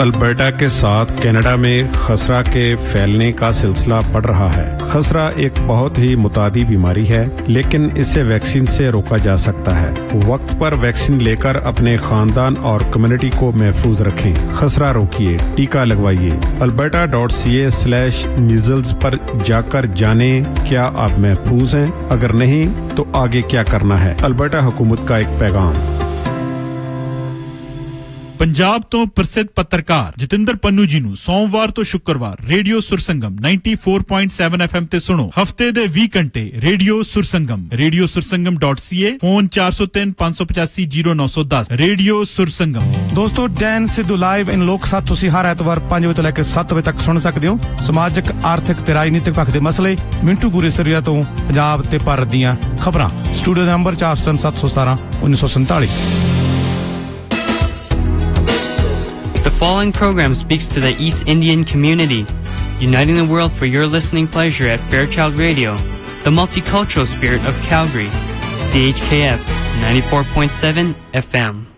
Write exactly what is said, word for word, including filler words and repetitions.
Alberta के साथ Canada में खसरा के फैलने का सिलसिला बढ़ रहा है। खसरा एक बहुत ही मुतादी बीमारी है, लेकिन इसे वैक्सीन से रोका जा सकता है। वक्त पर वैक्सीन लेकर अपने खानदान और कम्युनिटी को महफूज रखें। खसरा रोकिए, टीका लगवाइए। Alberta dot C A slash measles पर जाकर जाने क्या आप महफूज हैं, अगर नहीं तो आगे क्या करना है। अल्बर्टा हुकूमत का एक पैगाम। पंजाब तो प्रसिद्ध पत्रकार जतिंदर पन्नू जी नु सोमवार तो शुक्रवार रेडियो सुरसंगम चौरानवे पॉइंट सात एफएम ते सुनो। हफ्ते दे बीस घंटे radio Sursangam radio Sursangam dot C ए फोन चार सौ तीन पाँच सौ पचासी जीरो नौ सौ दस। रेडियो सुरसंगम। दोस्तों डैन सिद्धू लाइव इन लोक साथ तुसी हर एतवार पाँच बजे ਤੋਂ ਲੈ ਕੇ ਸੱਤ ਵਜੇ ਤੱਕ ਸੁਣ ਸਕਦੇ ਹੋ। ਸਮਾਜਿਕ ਆਰਥਿਕ ਤੇ ਰਾਜਨੀਤਿਕ ਪੱਖ ਦੇ ਮਸਲੇ ਮਿੰਟੂ ਗੁਰੇਸਰੀਆ ਤੋਂ ਪੰਜਾਬ ਤੇ ਭਾਰਤ ਦੀਆਂ ਖਬਰਾਂ। ਸਟੂਡੀਓ ਦਾ ਨੰਬਰ ਚਾਰ ਸੌ ਤਿੰਨ ਸੱਤ ਸੌ ਸਤਾਰਾਂ ਉੱਨੀ ਸੌ ਸੰਤਾਲੀ। The following program speaks to the East Indian community, uniting the world for your listening pleasure at Fairchild Radio, the multicultural spirit of Calgary, C H K F ninety-four point seven F M.